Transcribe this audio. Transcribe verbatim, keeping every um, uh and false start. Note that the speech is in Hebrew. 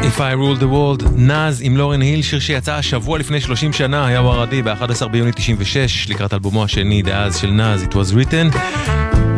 If I Ruled the World, נאז עם לורן היל, שיר שיצא השבוע לפני שלושים שנה, היה וורדי ב-אחד עשר ביוני תשעים ושש, לקראת אלבומו השני דאז של נאז, It Was Written.